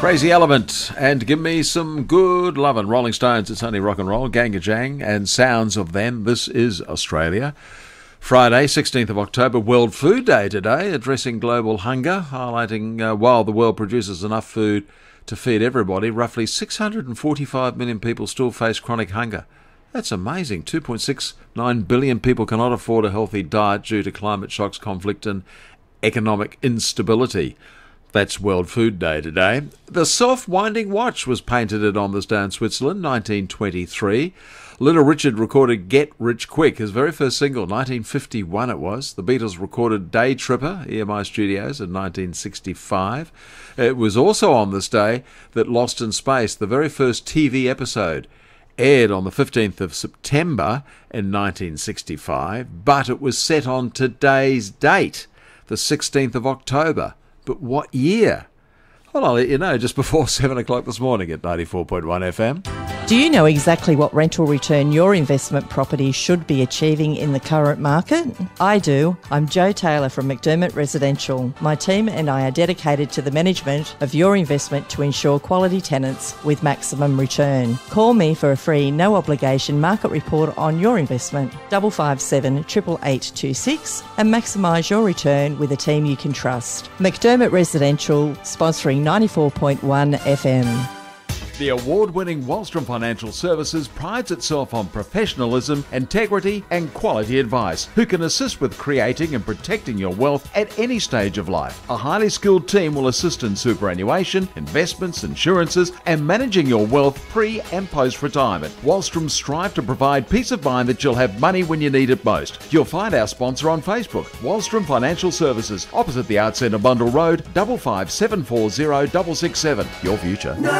Crazy Element and Give Me Some Good Lovin'. Rolling Stones, It's Only Rock and Roll, Gang and Sounds of Them. This is Australia. Friday, 16th of October, World Food Day today, addressing global hunger, highlighting while the world produces enough food to feed everybody, roughly 645 million people still face chronic hunger. That's amazing. 2.69 billion people cannot afford a healthy diet due to climate shocks, conflict and economic instability. That's World Food Day today. The self-winding watch was painted at Almarsdale in Switzerland, 1923. Little Richard recorded Get Rich Quick, his very first single, 1951 it was. The Beatles recorded Day Tripper, EMI Studios, in 1965. It was also on this day that Lost in Space, the very first TV episode, aired on the 15th of September in 1965, but it was set on today's date, the 16th of October. But what year? Well, I'll let you know just before 7 o'clock this morning at 94.1 FM. Do you know exactly what rental return your investment property should be achieving in the current market? I do. I'm Jo Taylor from McDermott Residential. My team and I are dedicated to the management of your investment to ensure quality tenants with maximum return. Call me for a free, no obligation market report on your investment, 557 88826, and maximise your return with a team you can trust. McDermott Residential, sponsoring 94.1 FM. The award-winning Wallstrom Financial Services prides itself on professionalism, integrity and quality advice, who can assist with creating and protecting your wealth at any stage of life. A highly skilled team will assist in superannuation, investments, insurances and managing your wealth pre and post-retirement. Wallstrom strive to provide peace of mind that you'll have money when you need it most. You'll find our sponsor on Facebook, Wallstrom Financial Services, opposite the Arts Centre, Bundle Road, 55740 667. Your future.